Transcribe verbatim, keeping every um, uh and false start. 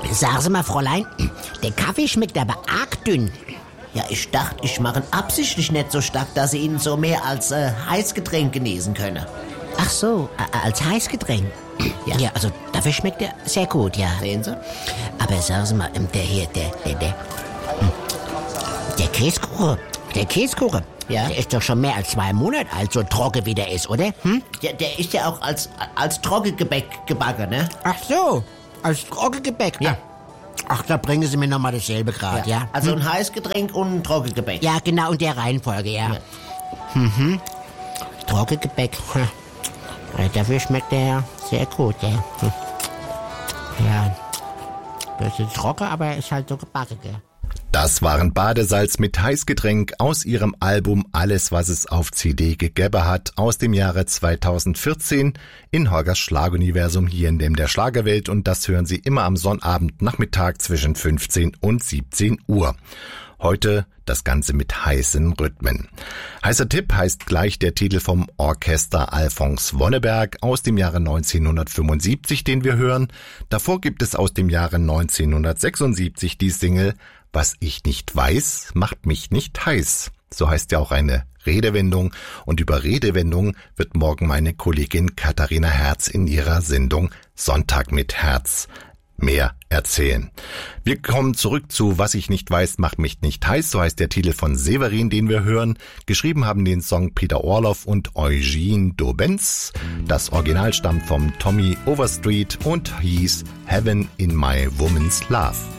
Sagen Sie mal, Fräulein, der Kaffee schmeckt aber arg dünn. Ja, ich dachte, ich mache ihn absichtlich nicht so stark, dass Sie ihn so mehr als äh, Heißgetränk genießen können. Ach so, a- als Heißgetränk. Ja. ja, also dafür schmeckt er sehr gut, ja. Sehen Sie? Aber sagen Sie mal, ähm, der hier, der, der, der, hm, der Käsekuchen, der Käsekuchen, Ja? der ist doch schon mehr als zwei Monate alt, so trocken wie der ist, oder? Hm? Ja, der ist ja auch als, als Trockengebäck gebacken, ne? Ach so, als Trockengebäck. Ja. Ach, da bringen Sie mir nochmal dasselbe gerade, ja? Also Hm? ein Heißgetränk und ein Trockengebäck. Ja, genau, in der Reihenfolge, ja. Ja. Mhm. Trockengebäck. Hm. Ja, dafür schmeckt der ja sehr gut, ja. Hm. Ja. Bisschen trocken, aber er ist halt so gebacken, gell? Das waren Badesalz mit Heißgetränk aus ihrem Album Alles, was es auf C D gegeben hat, aus dem Jahre zweitausendvierzehn in Holgers Schlaguniversum hier in dem der Schlagerwelt, und das hören Sie immer am Sonnabend Nachmittag zwischen fünfzehn und siebzehn Uhr. Heute das Ganze mit heißen Rhythmen. Heißer Tipp heißt gleich der Titel vom Orchester Alphons Wonneberg aus dem Jahre neunzehnhundertfünfundsiebzig, den wir hören. Davor gibt es aus dem Jahre neunzehnhundertsechsundsiebzig die Single Was ich nicht weiß, macht mich nicht heiß. So heißt ja auch eine Redewendung, und über Redewendungen wird morgen meine Kollegin Katharina Herz in ihrer Sendung Sonntag mit Herz mehr erzählen. Wir kommen zurück zu Was ich nicht weiß, macht mich nicht heiß. So heißt der Titel von Severin, den wir hören. Geschrieben haben den Song Peter Orloff und Eugene Dobenz. Das Original stammt vom Tommy Overstreet und hieß Heaven in My Woman's Love.